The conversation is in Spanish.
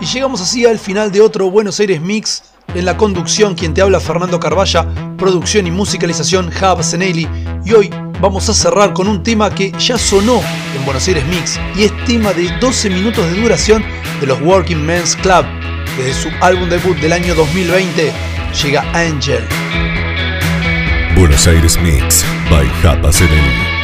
Y llegamos así al final de otro Buenos Aires Mix. En la conducción, quien te habla, Fernando Carvalla. Producción y musicalización, Java Zenelli. Y hoy vamos a cerrar con un tema que ya sonó en Buenos Aires Mix. Y es tema de 12 minutos de duración de los Working Men's Club. Desde su álbum debut del año 2020 llega Angel. Buenos Aires Mix by Java Zenelli.